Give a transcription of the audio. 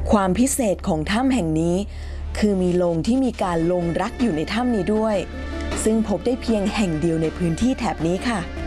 ความพิเศษของถ้ำแห่งนี้คือมีโลงที่มีการลงรักอยู่ในถ้ำนี้ด้วยซึ่งพบได้เพียงแห่งเดียวในพื้นที่แถบนี้ค่ะ